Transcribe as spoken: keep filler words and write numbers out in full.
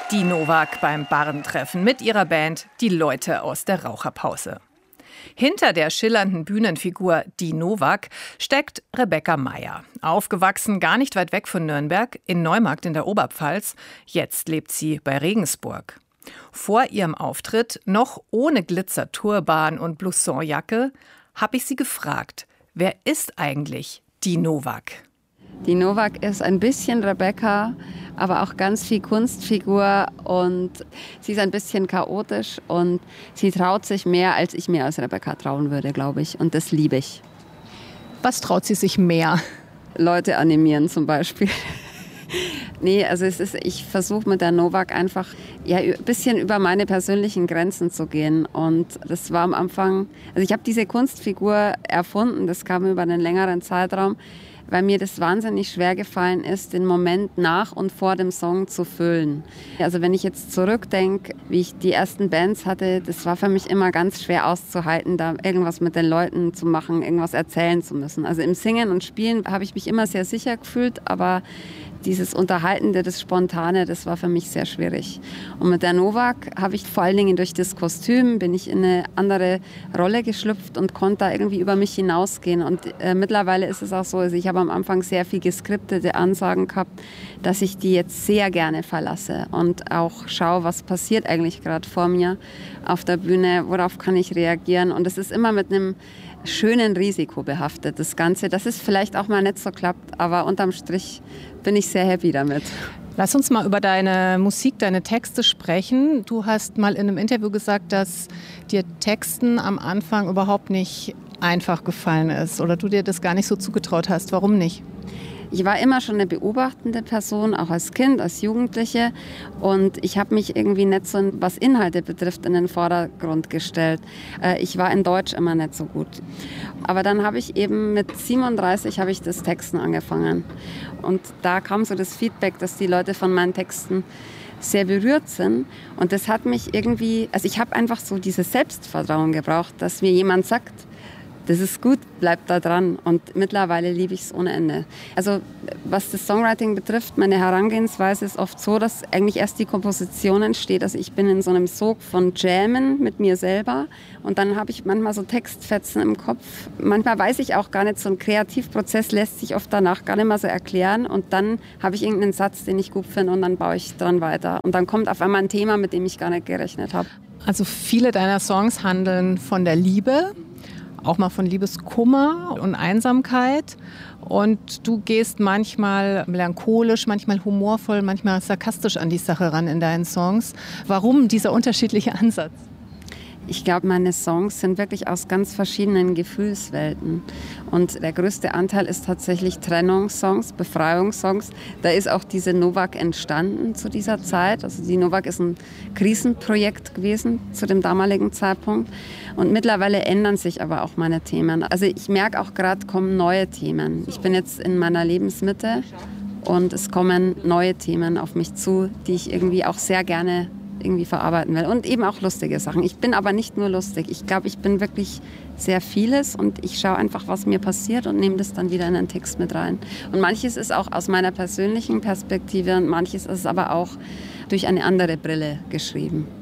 Die Novak beim Barrentreffen mit ihrer Band Die Leute aus der Raucherpause. Hinter der schillernden Bühnenfigur Die Novak steckt Rebecca Meyer. Aufgewachsen gar nicht weit weg von Nürnberg, in Neumarkt in der Oberpfalz. Jetzt lebt sie bei Regensburg. Vor ihrem Auftritt, noch ohne Glitzer-Turban und Blouson-Jacke, habe ich sie gefragt, wer ist eigentlich Die Novak? Die Novak ist ein bisschen Rebecca, aber auch ganz viel Kunstfigur und sie ist ein bisschen chaotisch und sie traut sich mehr, als ich mir als Rebecca trauen würde, glaube ich. Und das liebe ich. Was traut sie sich mehr? Leute animieren zum Beispiel. Nee, also es ist, ich versuche mit der Novak einfach ja, ein bisschen über meine persönlichen Grenzen zu gehen. Und das war am Anfang, also ich habe diese Kunstfigur erfunden, das kam über einen längeren Zeitraum, weil mir das wahnsinnig schwer gefallen ist, den Moment nach und vor dem Song zu füllen. Also wenn ich jetzt zurückdenke, wie ich die ersten Bands hatte, das war für mich immer ganz schwer auszuhalten, da irgendwas mit den Leuten zu machen, irgendwas erzählen zu müssen. Also im Singen und Spielen habe ich mich immer sehr sicher gefühlt, aber dieses Unterhaltende, das Spontane, das war für mich sehr schwierig. Und mit der Novak habe ich vor allen Dingen durch das Kostüm, bin ich in eine andere Rolle geschlüpft und konnte da irgendwie über mich hinausgehen. Und äh, mittlerweile ist es auch so, also ich habe am Anfang sehr viel geskriptete Ansagen gehabt, dass ich die jetzt sehr gerne verlasse und auch schaue, was passiert eigentlich gerade vor mir auf der Bühne, worauf kann ich reagieren. Und es ist immer mit einem schönen Risiko behaftet, das Ganze, dass es vielleicht auch mal nicht so klappt, aber unterm Strich bin ich sehr happy damit. Lass uns mal über deine Musik, deine Texte sprechen. Du hast mal in einem Interview gesagt, dass dir Texten am Anfang überhaupt nicht einfach gefallen ist oder du dir das gar nicht so zugetraut hast. Warum nicht? Ich war immer schon eine beobachtende Person, auch als Kind, als Jugendliche. Und ich habe mich irgendwie nicht so, was Inhalte betrifft, in den Vordergrund gestellt. Ich war in Deutsch immer nicht so gut. Aber dann habe ich eben mit siebenunddreißig habe ich das Texten angefangen. Und da kam so das Feedback, dass die Leute von meinen Texten sehr berührt sind. Und das hat mich irgendwie, also ich habe einfach so dieses Selbstvertrauen gebraucht, dass mir jemand sagt, das ist gut, bleib da dran. Und mittlerweile liebe ich es ohne Ende. Also was das Songwriting betrifft, meine Herangehensweise ist oft so, dass eigentlich erst die Komposition entsteht. Also ich bin in so einem Sog von Jammen mit mir selber. Und dann habe ich manchmal so Textfetzen im Kopf. Manchmal weiß ich auch gar nicht, so ein Kreativprozess lässt sich oft danach gar nicht mehr so erklären. Und dann habe ich irgendeinen Satz, den ich gut finde und dann baue ich dran weiter. Und dann kommt auf einmal ein Thema, mit dem ich gar nicht gerechnet habe. Also viele deiner Songs handeln von der Liebe. Auch mal von Liebeskummer und Einsamkeit. Und du gehst manchmal melancholisch, manchmal humorvoll, manchmal sarkastisch an die Sache ran in deinen Songs. Warum dieser unterschiedliche Ansatz? Ich glaube, meine Songs sind wirklich aus ganz verschiedenen Gefühlswelten. Und der größte Anteil ist tatsächlich Trennungssongs, Befreiungssongs. Da ist auch diese Novak entstanden zu dieser Zeit. Also die Novak ist ein Krisenprojekt gewesen zu dem damaligen Zeitpunkt. Und mittlerweile ändern sich aber auch meine Themen. Also ich merke auch gerade, kommen neue Themen. Ich bin jetzt in meiner Lebensmitte und es kommen neue Themen auf mich zu, die ich irgendwie auch sehr gerne irgendwie verarbeiten will. Und eben auch lustige Sachen. Ich bin aber nicht nur lustig. Ich glaube, ich bin wirklich sehr vieles und ich schaue einfach, was mir passiert und nehme das dann wieder in den Text mit rein. Und manches ist auch aus meiner persönlichen Perspektive und manches ist aber auch durch eine andere Brille geschrieben.